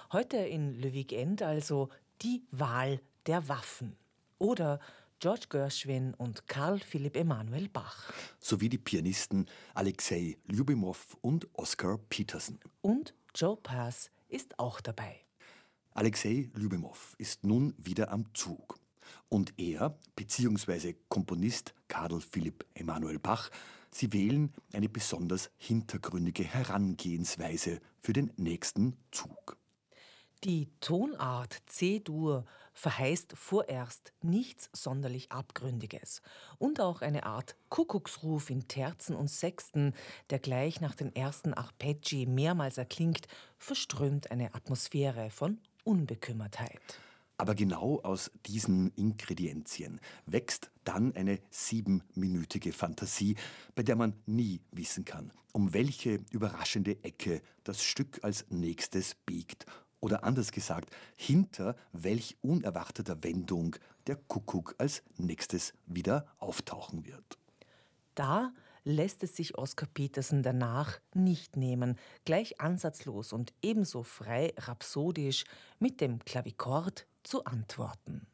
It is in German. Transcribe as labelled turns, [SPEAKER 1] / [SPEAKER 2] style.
[SPEAKER 1] Heute in Le Weekend also die Wahl der Waffen. Oder George Gershwin und Carl Philipp Emanuel Bach.
[SPEAKER 2] Sowie die Pianisten Alexei Ljubimow und Oscar Peterson.
[SPEAKER 1] Und Joe Pass ist auch dabei.
[SPEAKER 2] Alexei Ljubimow ist nun wieder am Zug. Und er, bzw. Komponist Carl Philipp Emanuel Bach, sie wählen eine besonders hintergründige Herangehensweise für den nächsten Zug.
[SPEAKER 1] Die Tonart C-Dur verheißt vorerst nichts sonderlich Abgründiges und auch eine Art Kuckucksruf in Terzen und Sexten, der gleich nach den ersten Arpeggi mehrmals erklingt, verströmt eine Atmosphäre von Unbekümmertheit.
[SPEAKER 2] Aber genau aus diesen Ingredienzien wächst dann eine 7-minütige Fantasie, bei der man nie wissen kann, um welche überraschende Ecke das Stück als nächstes biegt. Oder anders gesagt, hinter welch unerwarteter Wendung der Kuckuck als nächstes wieder auftauchen wird.
[SPEAKER 1] Da lässt es sich Oscar Peterson danach nicht nehmen, gleich ansatzlos und ebenso frei rhapsodisch mit dem Klavichord zu antworten.